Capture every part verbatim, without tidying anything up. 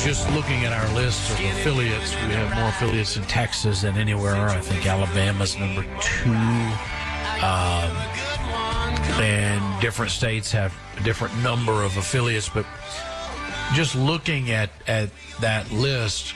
just looking at our list of affiliates, we have more affiliates in Texas than anywhere. I think Alabama's number two. Um, and different states have a different number of affiliates. But just looking at, at that list,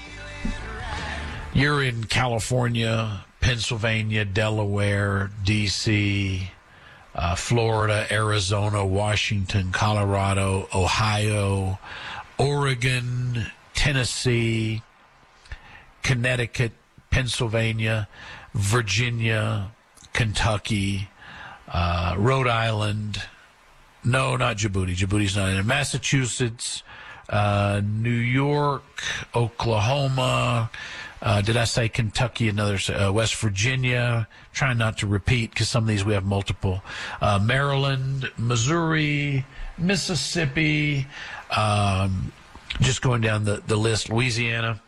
you're in California, Pennsylvania, Delaware, D C, uh, Florida, Arizona, Washington, Colorado, Ohio, Oregon, Tennessee, Connecticut, Pennsylvania, Virginia, Kentucky, uh, Rhode Island. No, not Djibouti. Djibouti's not in it. Massachusetts, uh, New York, Oklahoma. Uh, did I say Kentucky? Another, uh, West Virginia. Trying not to repeat because some of these we have multiple. Uh, Maryland, Missouri, Mississippi. Um, just going down the, the list, Louisiana.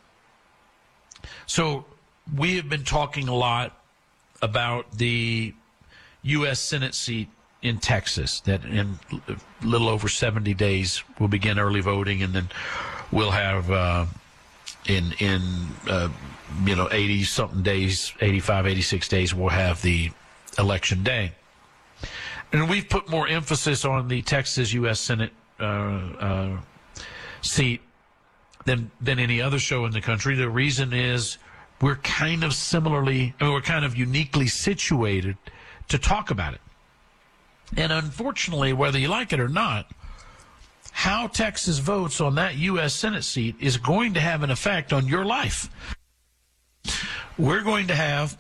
So we have been talking a lot about the U S Senate seat in Texas that in a little over seventy days will begin early voting, and then we'll have uh, in in uh, you know eighty something days, eighty-five, eighty-six days, we'll have the election day. And we've put more emphasis on the Texas U S Senate uh, uh, seat than than any other show in the country. The reason is we're kind of similarly, I mean, we're kind of uniquely situated to talk about it. And unfortunately, whether you like it or not, how Texas votes on that U S Senate seat is going to have an effect on your life. We're going to have,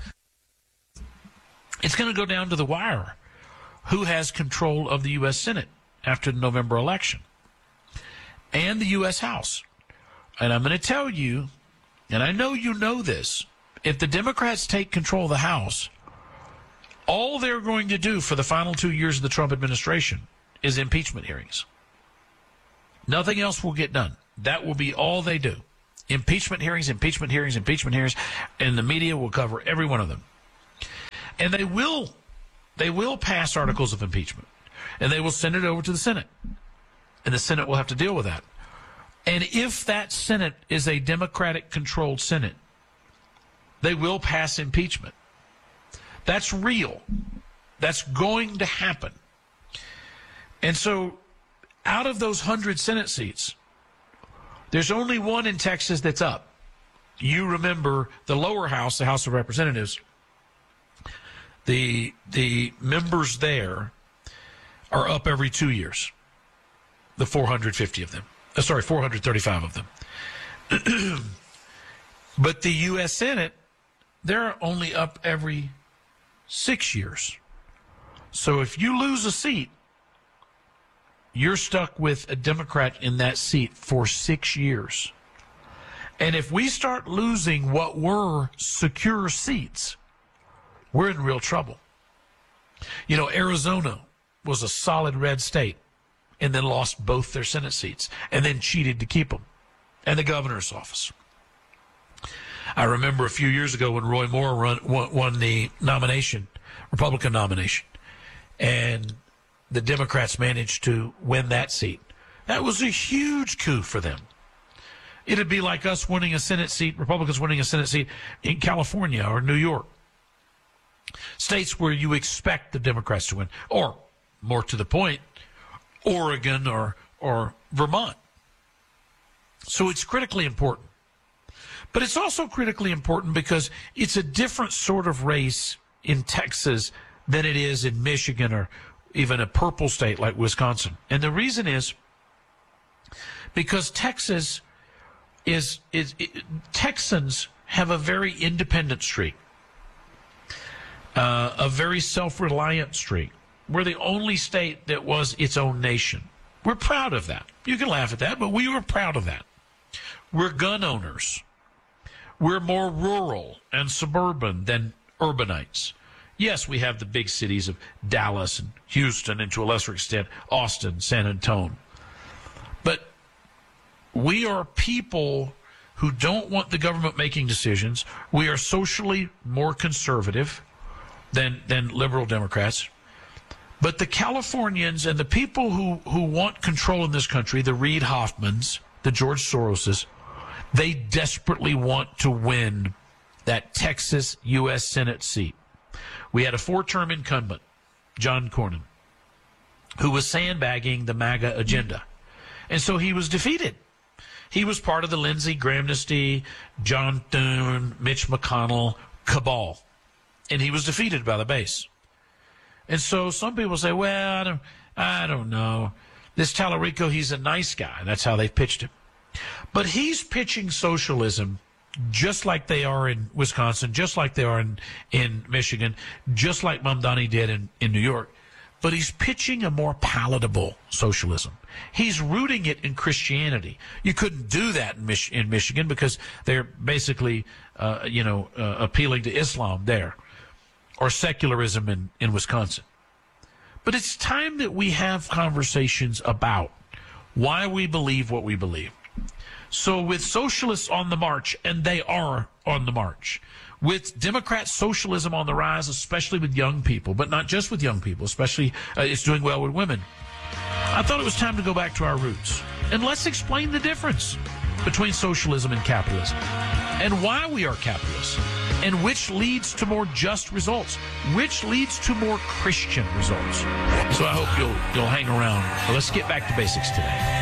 it's going to go down to the wire who has control of the U S Senate after the November election and the U S House. And I'm going to tell you, and I know you know this, if the Democrats take control of the House, all they're going to do for the final two years of the Trump administration is impeachment hearings. Nothing else will get done. That will be all they do. Impeachment hearings, impeachment hearings, impeachment hearings, and the media will cover every one of them. And they will, they will pass articles of impeachment, and they will send it over to the Senate, and the Senate will have to deal with that. And if that Senate is a Democratic-controlled Senate, they will pass impeachment. That's real. That's going to happen. And so out of those one hundred Senate seats, there's only one in Texas that's up. You remember the lower house, the House of Representatives, the, the members there are up every two years, the four hundred fifty of them. Uh, sorry, four hundred thirty-five of them. But the U S Senate, they're only up every six years. So if you lose a seat, you're stuck with a Democrat in that seat for six years. And if we start losing what were secure seats, we're in real trouble. You know, Arizona was a solid red state and then lost both their Senate seats and then cheated to keep them, and the governor's office. I remember a few years ago when Roy Moore run, won, won the nomination, Republican nomination, and the Democrats managed to win that seat. That was a huge coup for them. It'd be like us winning a Senate seat, Republicans winning a Senate seat in California or New York, states where you expect the Democrats to win, or more to the point, Oregon or or Vermont. So it's critically important. But it's also critically important because it's a different sort of race in Texas than it is in Michigan or even a purple state like Wisconsin. And the reason is because Texas is, is it, Texans have a very independent streak, uh, a very self-reliant streak. We're the only state that was its own nation. We're proud of that. You can laugh at that, but we were proud of that. We're gun owners. We're more rural and suburban than urbanites. Yes, we have the big cities of Dallas and Houston and, to a lesser extent, Austin, San Antonio. But we are people who don't want the government making decisions. We are socially more conservative than, than liberal Democrats. But the Californians and the people who, who want control in this country, the Reid Hoffmans, the George Soroses, They desperately want to win that Texas U S Senate seat. We had a four-term incumbent, John Cornyn, who was sandbagging the MAGA agenda. And so he was defeated. He was part of the Lindsey Grahamnesty, John Thune, Mitch McConnell cabal. And he was defeated by the base. And so some people say, well, I don't, I don't know. This Tallarico, he's a nice guy. That's how they've pitched him. But he's pitching socialism just like they are in Wisconsin, just like they are in, in Michigan, just like Mamdani did in, in New York. But he's pitching a more palatable socialism. He's rooting it in Christianity. You couldn't do that in, Mich- in Michigan because they're basically, uh, you know, uh, appealing to Islam there, or secularism in, in Wisconsin. But it's time that we have conversations about why we believe what we believe. So with socialists on the march, and they are on the march, with Democrat socialism on the rise, especially with young people, but not just with young people, especially uh, it's doing well with women, I thought it was time to go back to our roots. And let's explain the difference between socialism and capitalism, and why we are capitalists, and which leads to more just results, which leads to more Christian results. So I hope you'll you'll hang around. Well, let's get back to basics today.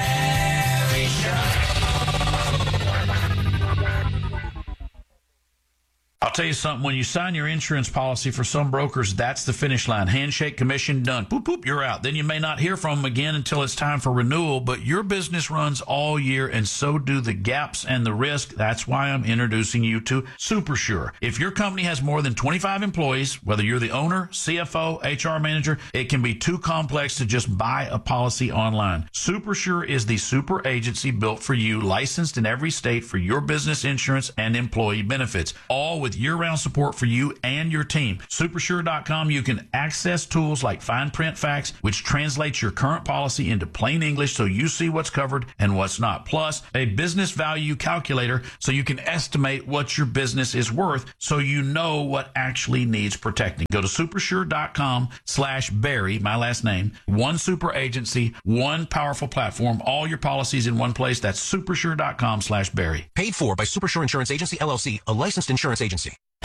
I'll tell you something, when you sign your insurance policy for some brokers, that's the finish line. Handshake, commission, done. Boop, boop, you're out. Then you may not hear from them again until it's time for renewal, but your business runs all year, and so do the gaps and the risk. That's why I'm introducing you to SuperSure. If your company has more than twenty-five employees, whether you're the owner, C F O, H R manager, it can be too complex to just buy a policy online. SuperSure is the super agency built for you, licensed in every state for your business insurance and employee benefits, all with year-round support for you and your team. Supersure dot com, you can access tools like Fine Print Facts, which translates your current policy into plain English so you see what's covered and what's not. Plus, a business value calculator so you can estimate what your business is worth so you know what actually needs protecting. Go to Supersure dot com slash Barry, my last name, one super agency, one powerful platform, all your policies in one place. That's Supersure dot com slash Barry. Paid for by Supersure Insurance Agency, L L C, a licensed insurance agency.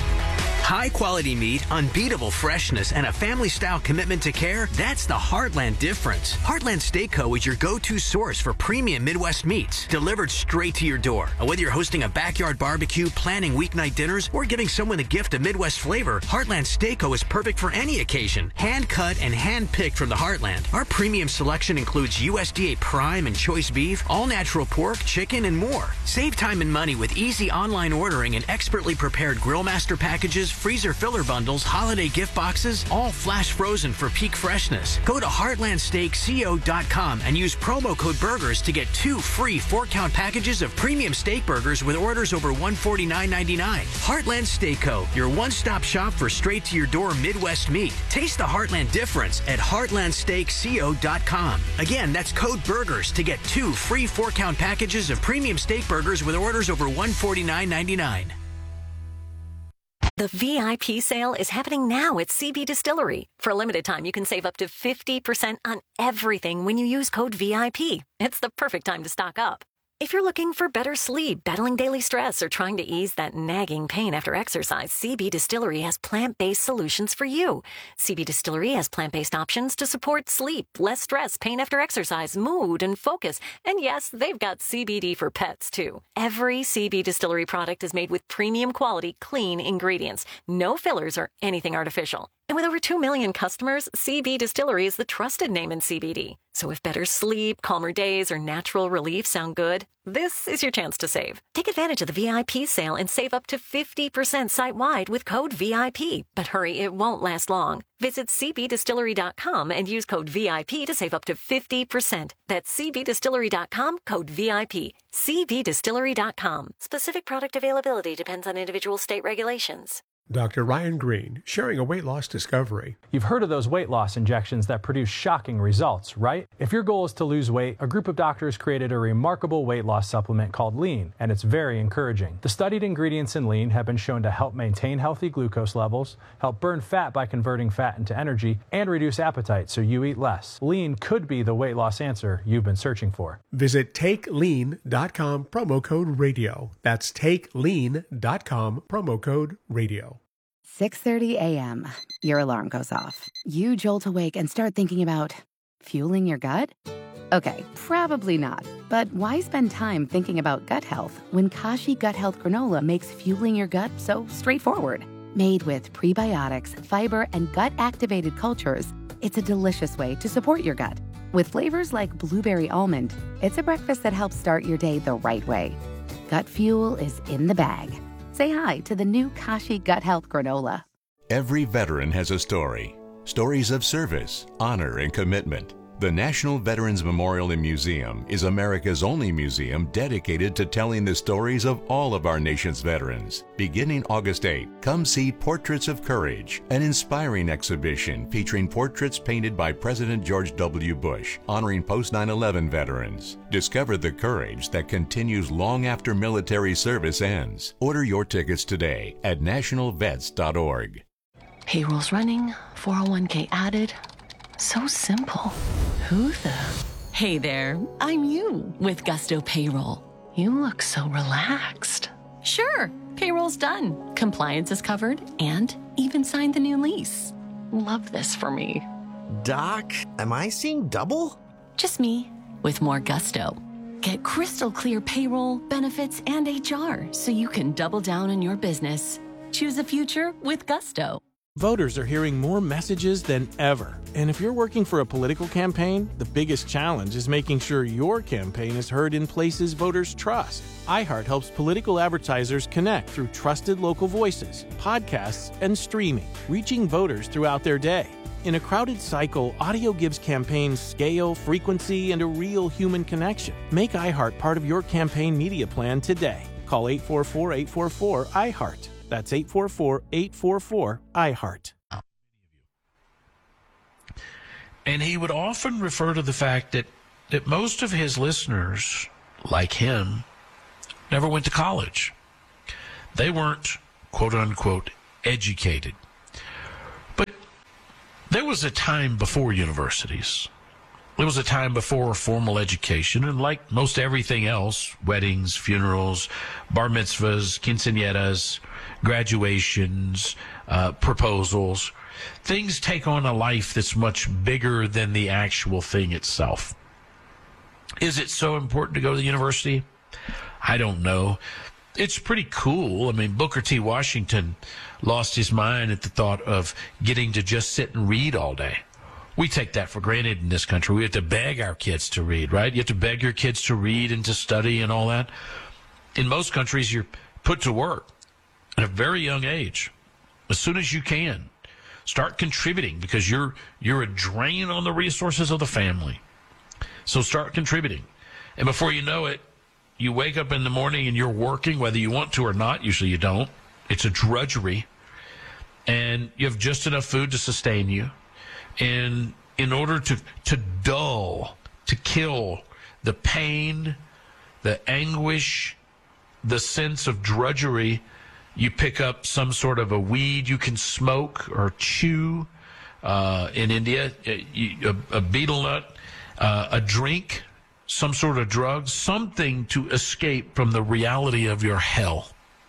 High-quality meat, unbeatable freshness, and a family-style commitment to care, that's the Heartland difference. Heartland Steak Co. is your go-to source for premium Midwest meats, delivered straight to your door. Whether you're hosting a backyard barbecue, planning weeknight dinners, or giving someone a gift of Midwest flavor, Heartland Steak Co. is perfect for any occasion. Hand-cut and hand-picked from the Heartland. Our premium selection includes U S D A Prime and Choice Beef, all-natural pork, chicken, and more. Save time and money with easy online ordering and expertly prepared Grillmaster packages, freezer filler bundles, holiday gift boxes, all flash frozen for peak freshness. Go to heartland steak co dot com and use promo code BURGERS to get two free four-count packages of premium steak burgers with orders over one hundred forty-nine ninety-nine. Heartland Steak Co., your one-stop shop for straight-to-your-door Midwest meat. Taste the Heartland difference at heartland steak co dot com. Again, that's code BURGERS to get two free four-count packages of premium steak burgers with orders over one hundred forty-nine ninety-nine. The V I P sale is happening now at C B Distillery. For a limited time, you can save up to fifty percent on everything when you use code V I P. It's the perfect time to stock up. If you're looking for better sleep, battling daily stress, or trying to ease that nagging pain after exercise, C B Distillery has plant-based solutions for you. C B Distillery has plant-based options to support sleep, less stress, pain after exercise, mood, and focus. And yes, they've got C B D for pets, too. Every C B Distillery product is made with premium quality, clean ingredients. No fillers or anything artificial. And with over two million customers, C B Distillery is the trusted name in C B D. So if better sleep, calmer days, or natural relief sound good, this is your chance to save. Take advantage of the V I P sale and save up to fifty percent site-wide with code V I P. But hurry, it won't last long. Visit C B distillery dot com and use code V I P to save up to fifty percent. That's C B distillery dot com, code V I P. C B distillery dot com. Specific product availability depends on individual state regulations. Doctor Ryan Green, sharing a weight loss discovery. You've heard of those weight loss injections that produce shocking results, right? If your goal is to lose weight, a group of doctors created a remarkable weight loss supplement called Lean, and it's very encouraging. The studied ingredients in Lean have been shown to help maintain healthy glucose levels, help burn fat by converting fat into energy, and reduce appetite so you eat less. Lean could be the weight loss answer you've been searching for. Visit take lean dot com, promo code radio. That's take lean dot com, promo code radio. six thirty a.m. Your alarm goes off. You jolt awake and start thinking about fueling your gut? Okay, probably not. But why spend time thinking about gut health when Kashi Gut Health Granola makes fueling your gut so straightforward? Made with prebiotics, fiber, and gut-activated cultures, it's a delicious way to support your gut. With flavors like blueberry almond, it's a breakfast that helps start your day the right way. Gut fuel is in the bag. Say hi to the new Kashi Gut Health Granola. Every veteran has a story. Stories of service, honor, and commitment. The National Veterans Memorial and Museum is America's only museum dedicated to telling the stories of all of our nation's veterans. Beginning August eighth, come see Portraits of Courage, an inspiring exhibition featuring portraits painted by President George W. Bush, honoring post nine eleven veterans. Discover the courage that continues long after military service ends. Order your tickets today at national vets dot org. Payroll's running, four oh one k added. So simple. Who the? Hey there, I'm you with Gusto Payroll. You look so relaxed. Sure, payroll's done. Compliance is covered and even signed the new lease. Love this for me. Doc, am I seeing double? Just me with more Gusto. Get crystal clear payroll, benefits, and H R so you can double down on your business. Choose a future with Gusto. Voters are hearing more messages than ever. And if you're working for a political campaign, the biggest challenge is making sure your campaign is heard in places voters trust. iHeart helps political advertisers connect through trusted local voices, podcasts, and streaming, reaching voters throughout their day. In a crowded cycle, audio gives campaigns scale, frequency, and a real human connection. Make iHeart part of your campaign media plan today. Call eight four four, eight four four, I heart. That's eight four four, eight four four, I heart. And he would often refer to the fact that, that most of his listeners, like him, never went to college. They weren't, quote unquote, educated. But there was a time before universities. There was a time before formal education, and like most everything else, weddings, funerals, bar mitzvahs, quinceañeras, graduations, uh, proposals, things take on a life that's much bigger than the actual thing itself. Is it so important to go to the university? I don't know. It's pretty cool. I mean, Booker T. Washington lost his mind at the thought of getting to just sit and read all day. We take that for granted in this country. We have to beg our kids to read, right? You have to beg your kids to read and to study and all that. In most countries, you're put to work at a very young age. As soon as you can, start contributing because you're you're a drain on the resources of the family. So start contributing. And before you know it, you wake up in the morning and you're working, whether you want to or not. Usually you don't. It's a drudgery. And you have just enough food to sustain you. And in order to, to dull, to kill the pain, the anguish, the sense of drudgery, you pick up some sort of a weed you can smoke or chew. Uh, in India, a, a betel nut, uh, a drink, some sort of drug, something to escape from the reality of your hell.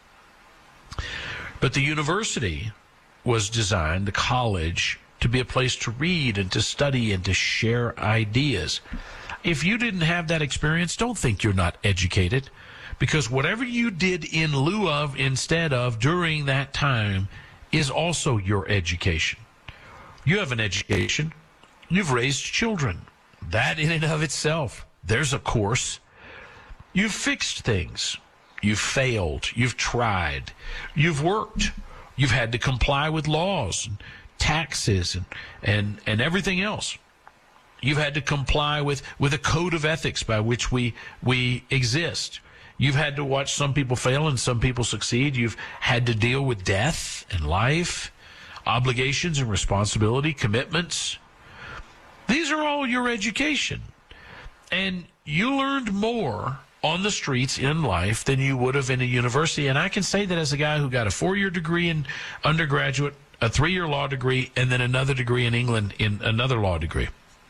But the university was designed, the college, to be a place to read and to study and to share ideas. If you didn't have that experience, don't think you're not educated, because whatever you did in lieu of, instead of, during that time is also your education. You have an education. You've raised children. That in and of itself, there's a course. You've fixed things. You've failed. You've tried. You've worked. You've had to comply with laws, and taxes, and, and, and everything else. You've had to comply with, with a code of ethics by which we we exist. You've had to watch some people fail and some people succeed. You've had to deal with death and life, obligations and responsibility, commitments. These are all your education. And you learned more on the streets in life than you would have in a university. And I can say that as a guy who got a four-year degree in undergraduate, a three-year law degree, and then another degree in England in another law degree.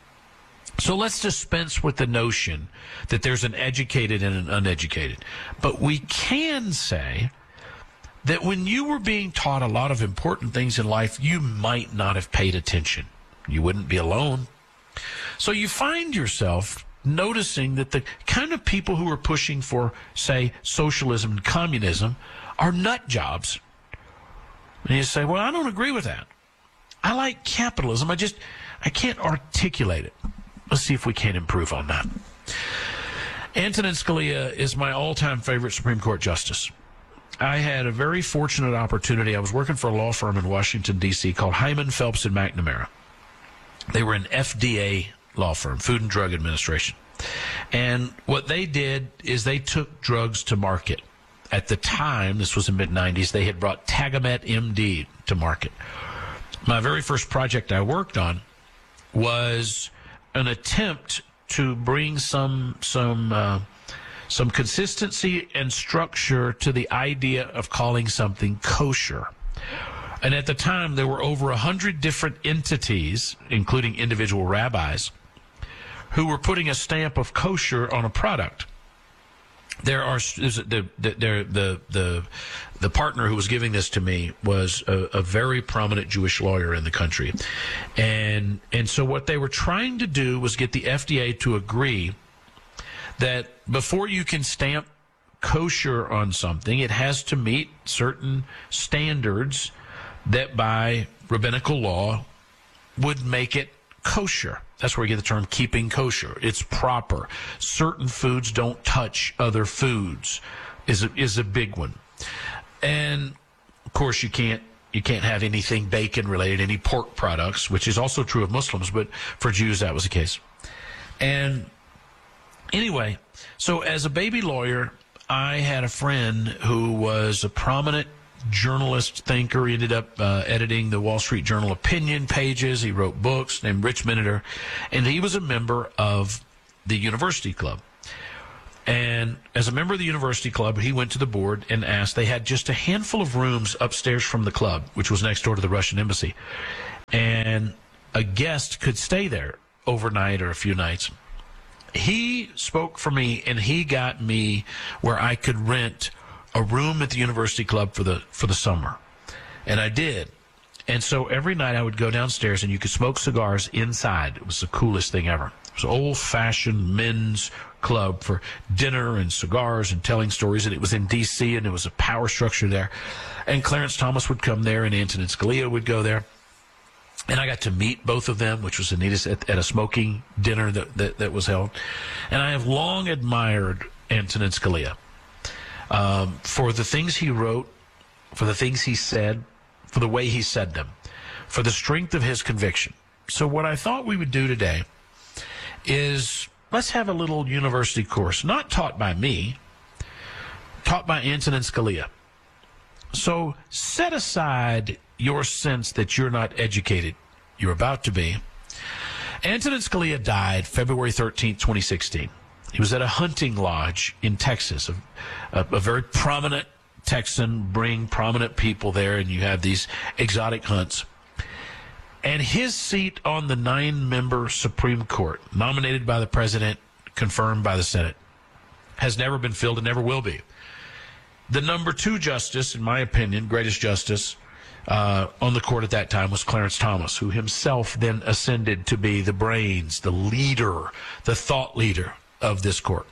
So let's dispense with the notion that there's an educated and an uneducated. But we can say that when you were being taught a lot of important things in life, you might not have paid attention. You wouldn't be alone. So you find yourself noticing that the kind of people who are pushing for, say, socialism and communism are nut jobs. And you say, well, I don't agree with that. I like capitalism. I just, I can't articulate it. Let's see if we can improve on that. Antonin Scalia is my all-time favorite Supreme Court justice. I had a very fortunate opportunity. I was working for a law firm in Washington, D C called Hyman, Phelps, and McNamara. They were an F D A law firm, Food and Drug Administration. And what they did is they took drugs to market. At the time, this was in the mid nineties, they had brought Tagamet M D to market. My very first project I worked on was an attempt to bring some some uh, some consistency and structure to the idea of calling something kosher. And at the time, there were over a hundred different entities, including individual rabbis, who were putting a stamp of kosher on a product. There are the the the the the partner who was giving this to me was a, a very prominent Jewish lawyer in the country, and and so what they were trying to do was get the F D A to agree that before you can stamp kosher on something, it has to meet certain standards that by rabbinical law would make it kosher. That's where you get the term keeping kosher. It's proper. Certain foods don't touch other foods is a, is a big one. And of course you can't you can't have anything bacon related, any pork products, which is also true of Muslims, but for Jews that was the case. And anyway, so as a baby lawyer, I had a friend who was a prominent journalist, thinker. He ended up uh, editing the Wall Street Journal opinion pages. He wrote books named Rich Miniter, and he was a member of the University Club. And as a member of the University Club, he went to the board and asked, they had just a handful of rooms upstairs from the club, which was next door to the Russian embassy, and a guest could stay there overnight or a few nights. He spoke for me, and he got me where I could rent a room at the University Club for the for the summer. And I did. And so every night I would go downstairs and you could smoke cigars inside. It was the coolest thing ever. It was an old-fashioned men's club for dinner and cigars and telling stories. And it was in D C and there was a power structure there. And Clarence Thomas would come there and Antonin Scalia would go there. And I got to meet both of them, which was the neatest, at, at a smoking dinner that, that, that was held. And I have long admired Antonin Scalia. Um, for the things he wrote, for the things he said, for the way he said them, for the strength of his conviction. So what I thought we would do today is let's have a little university course, not taught by me, taught by Antonin Scalia. So set aside your sense that you're not educated. You're about to be. Antonin Scalia died February thirteenth, twenty sixteen. He was at a hunting lodge in Texas, a, a, a very prominent Texan, bring prominent people there, and you have these exotic hunts. And his seat on the nine-member Supreme Court, nominated by the president, confirmed by the Senate, has never been filled and never will be. The number two justice, in my opinion, greatest justice uh, on the court at that time was Clarence Thomas, who himself then ascended to be the brains, the leader, the thought leader of this court.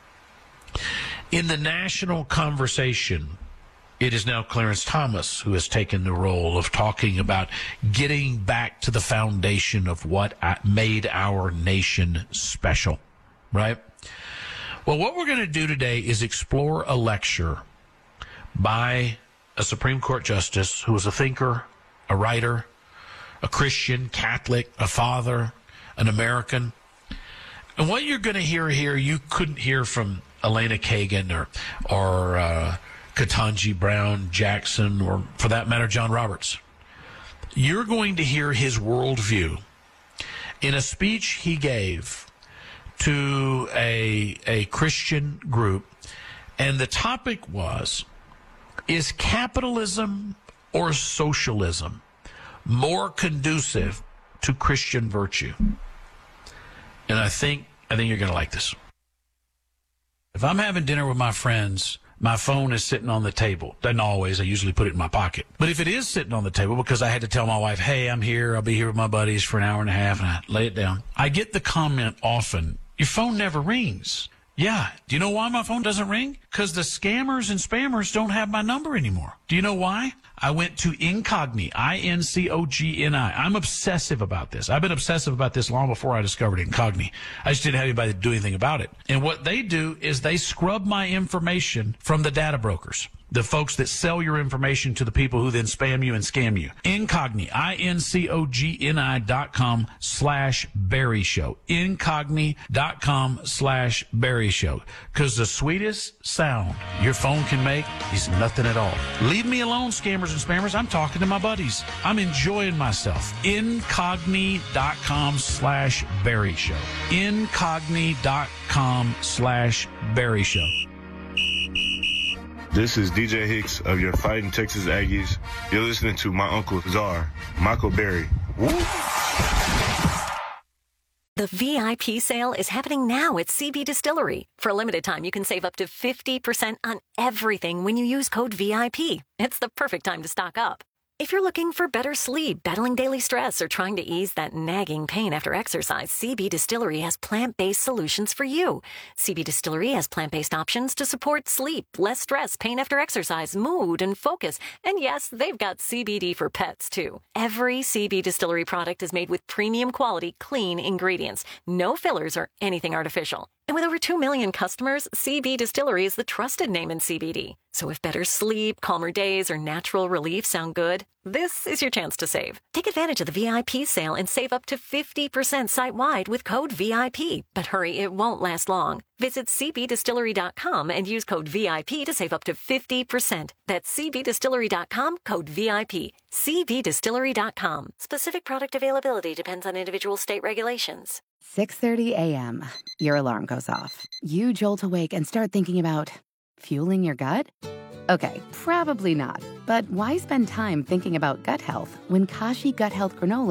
In the national conversation, it is now Clarence Thomas who has taken the role of talking about getting back to the foundation of what made our nation special, right? Well, what we're going to do today is explore a lecture by a Supreme Court justice who was a thinker, a writer, a Christian, Catholic, a father, an American. And what you're going to hear here, you couldn't hear from Elena Kagan or or uh, Ketanji Brown Jackson, or for that matter, John Roberts. You're going to hear his worldview in a speech he gave to a a Christian group, and the topic was, is capitalism or socialism more conducive to Christian virtue? And I think I think you're going to like this. If I'm having dinner with my friends, my phone is sitting on the table. Doesn't always. I usually put it in my pocket. But if it is sitting on the table because I had to tell my wife, hey, I'm here, I'll be here with my buddies for an hour and a half, and I lay it down, I get the comment often, your phone never rings. Yeah. Do you know why my phone doesn't ring? Because the scammers and spammers don't have my number anymore. Do you know why? I went to Incogni, I N C O G N I. I'm obsessive about this. I've been obsessive about this long before I discovered Incogni. I just didn't have anybody to do anything about it. And what they do is they scrub my information from the data brokers, the folks that sell your information to the people who then spam you and scam you. Incogni, I N C O G N I dot com slash Barry Show. Incogni dot com slash Barry Show. Because the sweetest sound your phone can make is nothing at all. Leave me alone, scammers and spammers. I'm talking to my buddies. I'm enjoying myself. Incogni dot com slash Barry Show. Incogni dot com slash Barry Show. This is D J Hicks of your Fighting Texas Aggies. You're listening to my Uncle Czar, Michael Berry. Woo! The V I P sale is happening now at C B Distillery. For a limited time, you can save up to fifty percent on everything when you use code V I P. It's the perfect time to stock up. If you're looking for better sleep, battling daily stress, or trying to ease that nagging pain after exercise, C B Distillery has plant-based solutions for you. C B Distillery has plant-based options to support sleep, less stress, pain after exercise, mood, and focus. And yes, they've got C B D for pets, too. Every C B Distillery product is made with premium quality, clean ingredients. No fillers or anything artificial. And with over two million customers, C B Distillery is the trusted name in C B D. So if better sleep, calmer days, or natural relief sound good, this is your chance to save. Take advantage of the V I P sale and save up to fifty percent site-wide with code V I P. But hurry, it won't last long. Visit C B distillery dot com and use code V I P to save up to fifty percent. That's C B distillery dot com, code V I P. C B distillery dot com. Specific product availability depends on individual state regulations. six thirty a.m. Your alarm goes off. You jolt awake and start thinking about fueling your gut? Okay, probably not. But why spend time thinking about gut health when Kashi Gut Health Granola